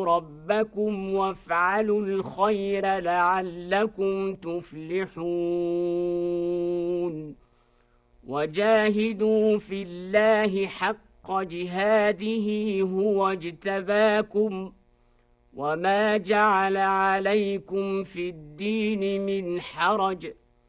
ربكم وافعلوا الخير لعلكم تفلحون وجاهدوا في الله حق جهاده هو اجتباكم وما جعل عليكم في الدين من حرج